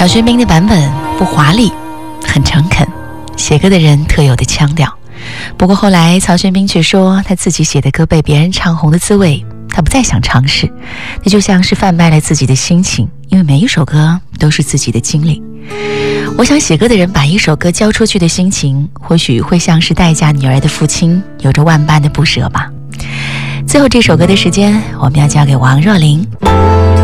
曹轩宾的版本不华丽，很诚恳，写歌的人特有的腔调。不过后来曹轩宾却说，他自己写的歌被别人唱红的滋味他不再想尝试，那就像是贩卖了自己的心情，因为每一首歌都是自己的经历。我想写歌的人把一首歌交出去的心情，或许会像是待嫁女儿的父亲，有着万般的不舍吧。最后这首歌的时间，我们要交给王若琳。